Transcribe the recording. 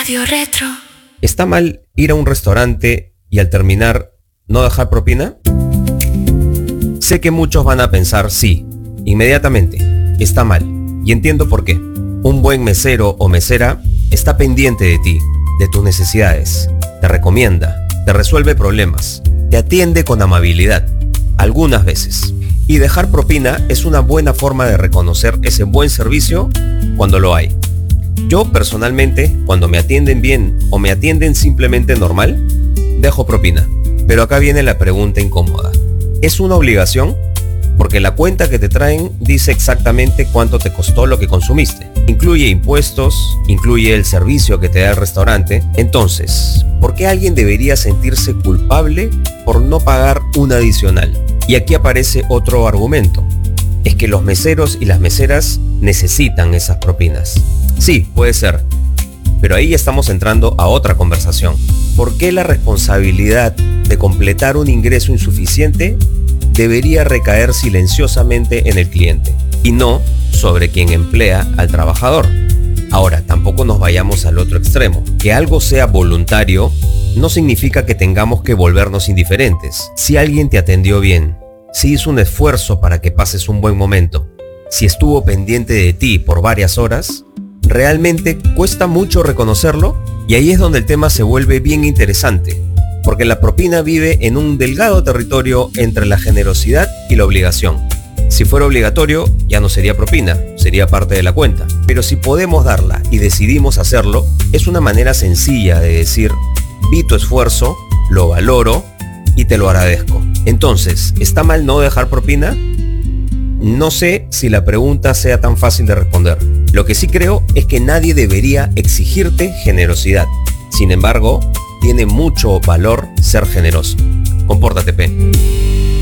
Radio Retro. ¿Está mal ir a un restaurante y al terminar no dejar propina? Sé que muchos van a pensar sí, inmediatamente, está mal, y entiendo por qué. Un buen mesero o mesera está pendiente de ti, de tus necesidades, te recomienda, te resuelve problemas, te atiende con amabilidad, algunas veces. Y dejar propina es una buena forma de reconocer ese buen servicio cuando lo hay. Yo personalmente, cuando me atienden bien o me atienden simplemente normal, dejo propina. Pero acá viene la pregunta incómoda. ¿Es una obligación? Porque la cuenta que te traen dice exactamente cuánto te costó lo que consumiste. Incluye impuestos, incluye el servicio que te da el restaurante. Entonces, ¿por qué alguien debería sentirse culpable por no pagar un adicional? Y aquí aparece otro argumento. Es que los meseros y las meseras necesitan esas propinas. Sí, puede ser. Pero ahí estamos entrando a otra conversación. ¿Por qué la responsabilidad de completar un ingreso insuficiente debería recaer silenciosamente en el cliente y no sobre quien emplea al trabajador? Ahora, tampoco nos vayamos al otro extremo. Que algo sea voluntario no significa que tengamos que volvernos indiferentes. Si alguien te atendió bien, si hizo un esfuerzo para que pases un buen momento, si estuvo pendiente de ti por varias horas, realmente cuesta mucho reconocerlo, y ahí es donde el tema se vuelve bien interesante, porque la propina vive en un delgado territorio entre la generosidad y la obligación. Si fuera obligatorio, ya no sería propina, sería parte de la cuenta. Pero si podemos darla y decidimos hacerlo, es una manera sencilla de decir, vi tu esfuerzo, lo valoro y te lo agradezco. Entonces, ¿está mal no dejar propina? No sé si la pregunta sea tan fácil de responder. Lo que sí creo es que nadie debería exigirte generosidad. Sin embargo, tiene mucho valor ser generoso. Compórtate, P.